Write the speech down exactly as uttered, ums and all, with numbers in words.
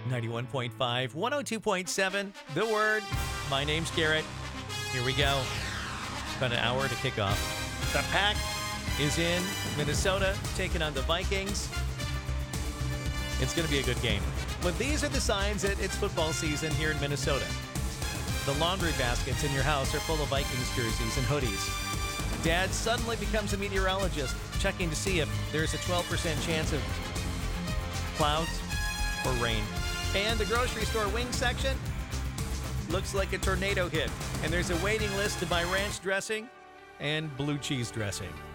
ninety-one point five, one oh two point seven, The Word. My name's Garrett. Here we go. It's about an hour to kick off. The Pack is in Minnesota, taking on the Vikings. It's going to be a good game. But these are the signs that it's football season here in Minnesota. The laundry baskets in your house are full of Vikings jerseys and hoodies. Dad suddenly becomes a meteorologist, checking to see if there's a twelve percent chance of clouds or rain. And the grocery store wing section looks like a tornado hit. And there's a waiting list to buy ranch dressing and blue cheese dressing.